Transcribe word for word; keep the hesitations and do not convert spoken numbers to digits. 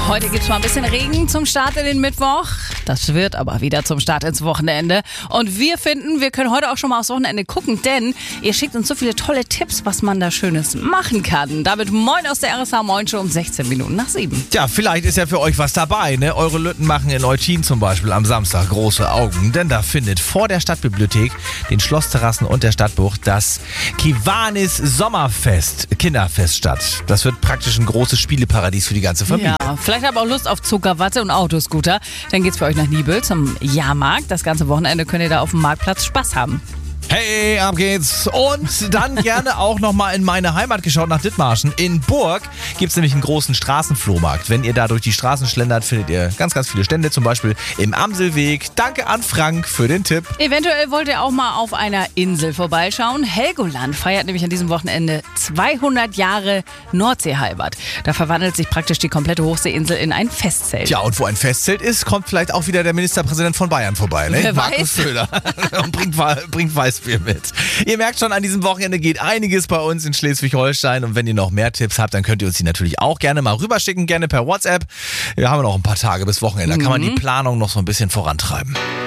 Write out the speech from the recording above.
Heute gibt es mal ein bisschen Regen zum Start in den Mittwoch. Das wird aber wieder zum Start ins Wochenende. Und wir finden, wir können heute auch schon mal aufs Wochenende gucken, denn ihr schickt uns so viele tolle Tipps, was man da Schönes machen kann. Damit moin aus der R S H Moin Show um sechzehn Minuten nach sieben. Ja, vielleicht ist ja für euch was dabei, ne? Eure Lütten machen in Eutin zum Beispiel am Samstag große Augen, denn da findet vor der Stadtbibliothek, den Schlossterrassen und der Stadtbucht das Kiwanis Sommerfest, Kinderfest statt. Das wird praktisch ein großes Spieleparadies für die ganze Familie. Ja, vielleicht habt ihr auch Lust auf Zuckerwatte und Autoscooter. Dann geht's für euch nach Nibel zum Jahrmarkt. Das ganze Wochenende könnt ihr da auf dem Marktplatz Spaß haben. Hey, ab geht's. Und dann gerne auch nochmal in meine Heimat geschaut, nach Dithmarschen. In Burg gibt's nämlich einen großen Straßenflohmarkt. Wenn ihr da durch die Straßen schlendert, findet ihr ganz, ganz viele Stände, zum Beispiel im Amselweg. Danke an Frank für den Tipp. Eventuell wollt ihr auch mal auf einer Insel vorbeischauen. Helgoland feiert nämlich an diesem Wochenende zweihundert Jahre Nordseeheimat. Da verwandelt sich praktisch die komplette Hochseeinsel in ein Festzelt. Ja, und wo ein Festzelt ist, kommt vielleicht auch wieder der Ministerpräsident von Bayern vorbei, ne? Wer Markus weiß. Söder. Und bringt, bringt Weißbier mit. Ihr merkt schon, an diesem Wochenende geht einiges bei uns in Schleswig-Holstein. Und wenn ihr noch mehr Tipps habt, dann könnt ihr uns die natürlich auch gerne mal rüberschicken, gerne per WhatsApp. Wir haben noch ein paar Tage bis Wochenende. Da kann man die Planung noch so ein bisschen vorantreiben.